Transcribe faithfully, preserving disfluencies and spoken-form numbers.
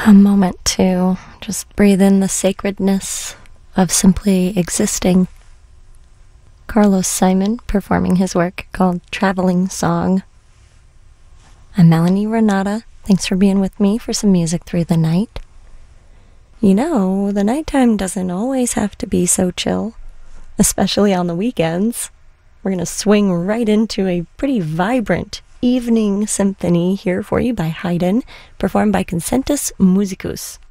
A moment to just breathe in the sacredness of simply existing. Carlos Simon performing his work called Traveling Song. I'm Melanie Renata. Thanks for being with me for some music through the night. You know, the nighttime doesn't always have to be so chill, especially on the weekends. We're going to swing right into a pretty vibrant evening symphony here for you by Haydn, performed by Concentus Musicus.